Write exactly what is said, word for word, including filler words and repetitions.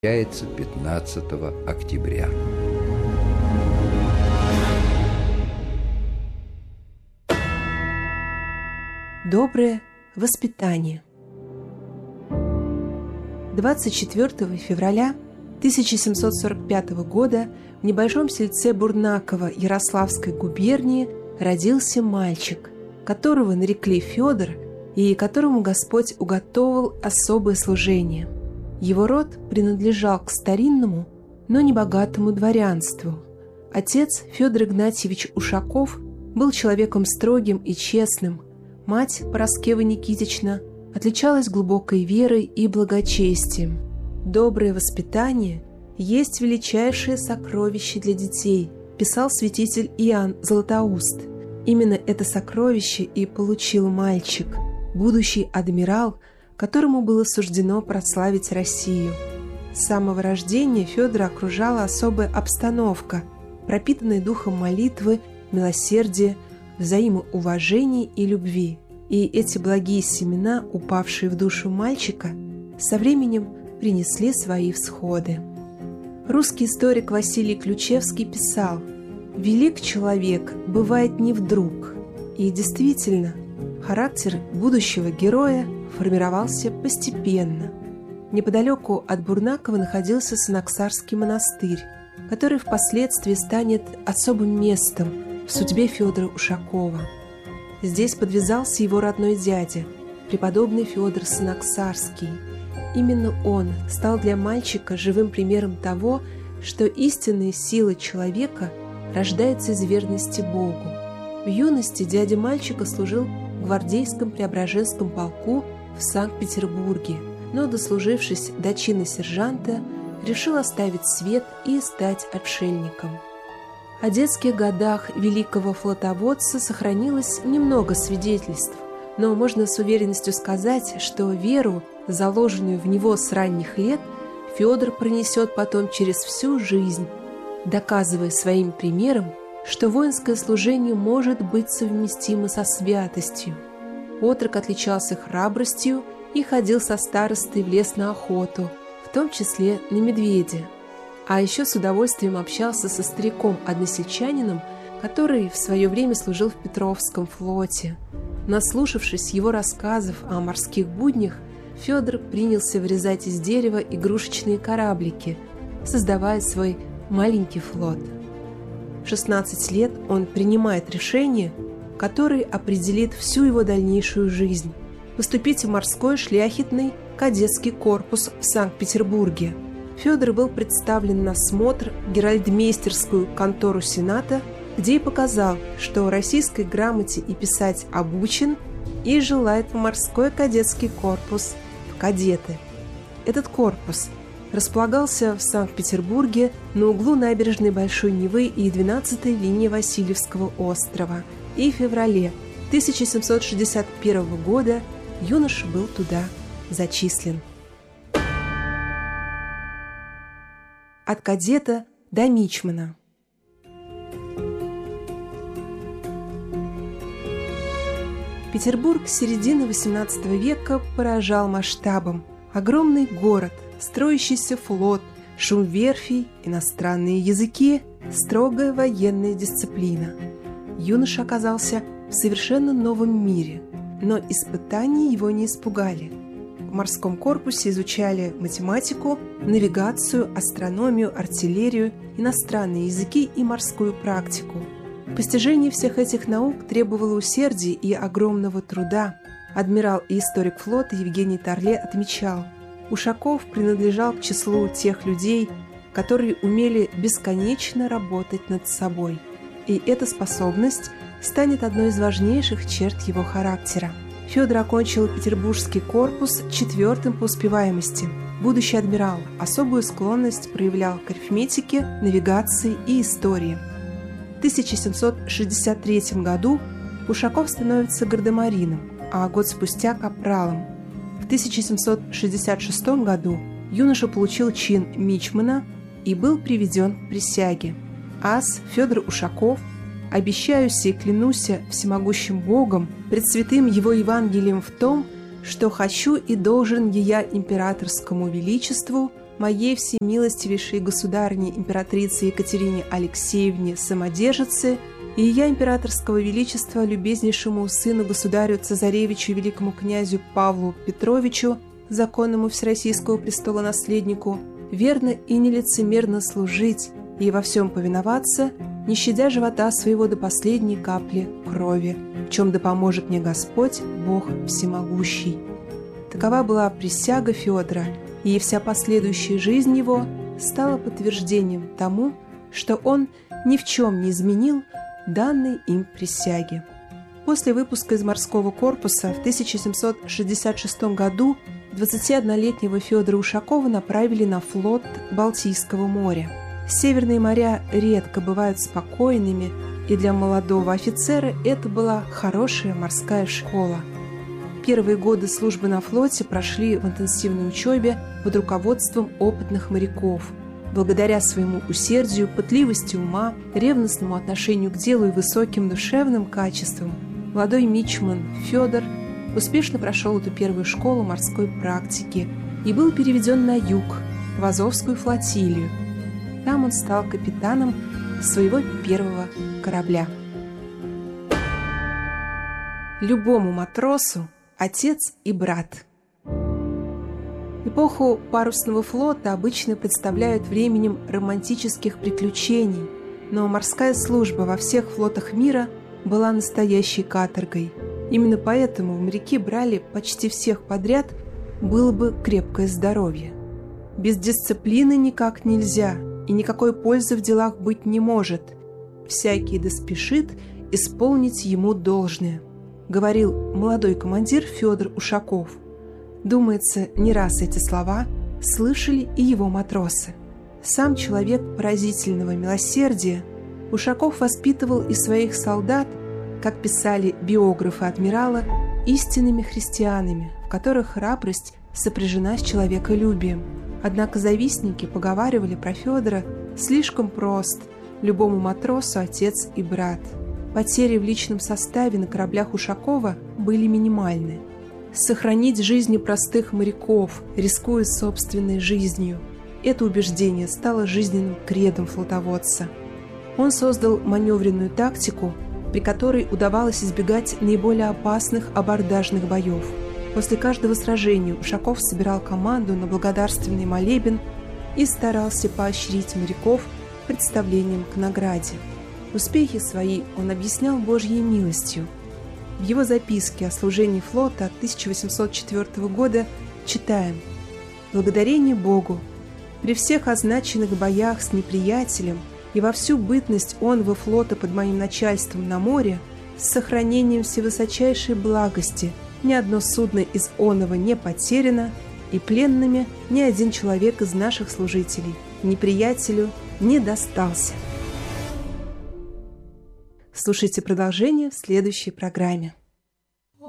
Яйца пятнадцатого октября. Доброе воспитание. двадцать четвёртого февраля тысяча семьсот сорок пятого года в небольшом сельце Бурнаково Ярославской губернии родился мальчик, которого нарекли Федор и которому Господь уготовил особое служение. Его род принадлежал к старинному, но небогатому дворянству. Отец Федор Игнатьевич Ушаков был человеком строгим и честным. Мать Параскева Никитична отличалась глубокой верой и благочестием. «Доброе воспитание есть величайшее сокровище для детей», писал святитель Иоанн Златоуст. Именно это сокровище и получил мальчик, будущий адмирал, которому было суждено прославить Россию. С самого рождения Федора окружала особая обстановка, пропитанная духом молитвы, милосердия, взаимоуважения и любви. И эти благие семена, упавшие в душу мальчика, со временем принесли свои всходы. Русский историк Василий Ключевский писал: «Велик человек бывает не вдруг». И действительно, характер будущего героя формировался постепенно. Неподалеку от Бурнакова находился Санаксарский монастырь, который впоследствии станет особым местом в судьбе Федора Ушакова. Здесь подвязался его родной дядя, преподобный Федор Санаксарский. Именно он стал для мальчика живым примером того, что истинная сила человека рождается из верности Богу. В юности дядя мальчика служил в гвардейском Преображенском полку в Санкт-Петербурге, но, дослужившись до чина сержанта, решил оставить свет и стать отшельником. О детских годах великого флотоводца сохранилось немного свидетельств, но можно с уверенностью сказать, что веру, заложенную в него с ранних лет, Федор пронесет потом через всю жизнь, доказывая своим примером, что воинское служение может быть совместимо со святостью. Отрок отличался храбростью и ходил со старостой в лес на охоту, в том числе на медведя. А еще с удовольствием общался со стариком-односельчанином, который в свое время служил в Петровском флоте. Наслушавшись его рассказов о морских буднях, Федор принялся вырезать из дерева игрушечные кораблики, создавая свой маленький флот. В шестнадцать лет он принимает решение, который определит всю его дальнейшую жизнь – поступить в морской шляхетный кадетский корпус в Санкт-Петербурге. Федор был представлен на смотр в геральдмейстерскую контору Сената, где и показал, что российской грамоте и писать обучен и желает в морской кадетский корпус, в кадеты. Этот корпус располагался в Санкт-Петербурге на углу набережной Большой Невы и двенадцатой линии Васильевского острова. И в феврале тысяча семьсот шестьдесят первого года юноша был туда зачислен. От кадета до мичмана. Петербург середины восемнадцатого века поражал масштабом. Огромный город, строящийся флот, шум верфей, иностранные языки, строгая военная дисциплина. Юноша оказался в совершенно новом мире, но испытания его не испугали. В морском корпусе изучали математику, навигацию, астрономию, артиллерию, иностранные языки и морскую практику. Постижение всех этих наук требовало усердия и огромного труда. Адмирал и историк флота Евгений Торле отмечал: Ушаков принадлежал к числу тех людей, которые умели бесконечно работать над собой. И эта способность станет одной из важнейших черт его характера. Федор окончил Петербургский корпус четвертым по успеваемости. Будущий адмирал особую склонность проявлял к арифметике, навигации и истории. В тысяча семьсот шестьдесят третьем году Ушаков становится гардемарином, а год спустя – капралом. В тысяча семьсот шестьдесят шестом году юноша получил чин мичмана и был приведен к присяге. Ас Федор Ушаков, обещаюся и клянуся всемогущим Богом, пред святым его Евангелием в том, что хочу и должен я императорскому величеству, моей всемилостивейшей государыне императрице Екатерине Алексеевне Самодержице и я императорского величества любезнейшему сыну государю цесаревичу великому князю Павлу Петровичу, законному всероссийского престола наследнику, верно и нелицемерно служить и во всем повиноваться, не щадя живота своего до последней капли крови, в чем да поможет мне Господь, Бог всемогущий». Такова была присяга Федора, и вся последующая жизнь его стала подтверждением тому, что он ни в чем не изменил данной им присяги. После выпуска из морского корпуса в тысяча семьсот шестьдесят шестом году двадцатиоднолетнего Федора Ушакова направили на флот Балтийского моря. Северные моря редко бывают спокойными, и для молодого офицера это была хорошая морская школа. Первые годы службы на флоте прошли в интенсивной учебе под руководством опытных моряков. Благодаря своему усердию, пытливости ума, ревностному отношению к делу и высоким душевным качествам, молодой мичман Федор успешно прошел эту первую школу морской практики и был переведен на юг, в Азовскую флотилию. Там он стал капитаном своего первого корабля. Любому матросу отец и брат. Эпоху парусного флота обычно представляют временем романтических приключений, но морская служба во всех флотах мира была настоящей каторгой. Именно поэтому моряки брали почти всех подряд, было бы крепкое здоровье. Без дисциплины никак нельзя, и никакой пользы в делах быть не может. Всякий да спешит исполнить ему должное, говорил молодой командир Федор Ушаков. Думается, не раз эти слова слышали и его матросы. Сам человек поразительного милосердия, Ушаков воспитывал и своих солдат, как писали биографы адмирала, истинными христианами, в которых храбрость сопряжена с человеколюбием. Однако завистники поговаривали про Федора слишком прост, любому матросу отец и брат. Потери в личном составе на кораблях Ушакова были минимальны. Сохранить жизни простых моряков, рискуя собственной жизнью – это убеждение стало жизненным кредом флотоводца. Он создал маневренную тактику, при которой удавалось избегать наиболее опасных абордажных боев. После каждого сражения Ушаков собирал команду на благодарственный молебен и старался поощрить моряков представлением к награде. Успехи свои он объяснял Божьей милостью. В его записке о служении флота от тысяча восемьсот четвёртого года читаем: «Благодарение Богу! При всех означенных боях с неприятелем и во всю бытность онного флота под моим начальством на море с сохранением всевысочайшей благости ни одно судно из оного не потеряно, и пленными ни один человек из наших служителей неприятелю не достался». Слушайте продолжение в следующей программе.